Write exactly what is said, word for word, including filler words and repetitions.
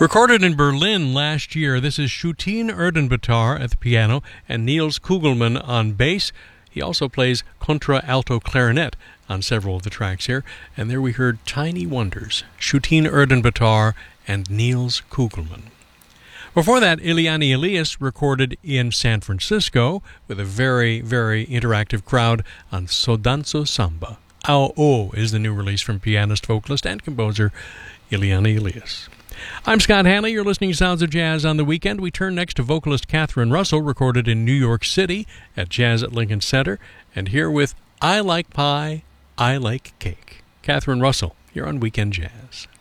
Recorded in Berlin last year, this is Schutin Erdenbatar at the piano and Niels Kugelmann on bass. He also plays contra-alto clarinet on several of the tracks here. And there we heard Tiny Wonders, Schutin Erdenbatar and Niels Kugelmann. Before that, Eliane Elias recorded in San Francisco with a very, very interactive crowd on So Danzo Samba. Ao O is the new release from pianist, vocalist, and composer Eliane Elias. I'm Scott Hanley. You're listening to Sounds of Jazz on the Weekend. We turn next to vocalist Catherine Russell, recorded in New York City at Jazz at Lincoln Center, and here with I Like Pie, I Like Cake. Catherine Russell, here on Weekend Jazz.